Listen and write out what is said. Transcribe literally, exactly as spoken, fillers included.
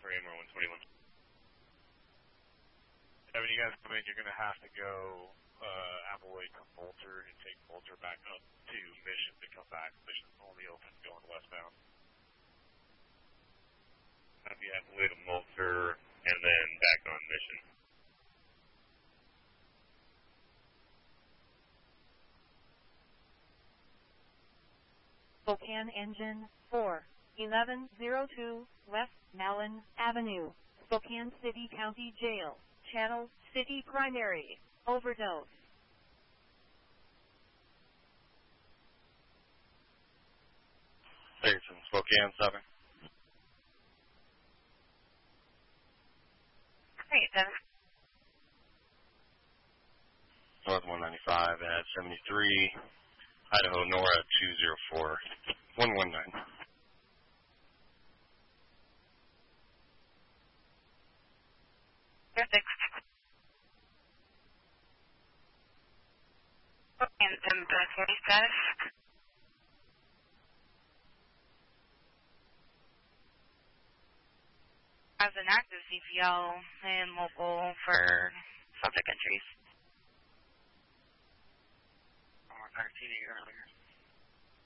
for A M R one twenty-one. Yeah, when you guys come in, you're going to have to go uh, Appleway to Bolter and take Bolter back up to Mission to come back. Mission's only open going westbound. That'd be Appleway to Bolter and then back on Mission. Spokane Engine four, eleven oh two, West Malin Avenue, Spokane City County Jail, Channel City Primary, overdose. Davidson, Spokane seven. Great, seven. North one ninety-five at seventy-three, Idaho Nora two zero four, one one nine. Perfect. And then back forty status. As an active C P L and mobile for subject entries. Oh, I talked to you earlier.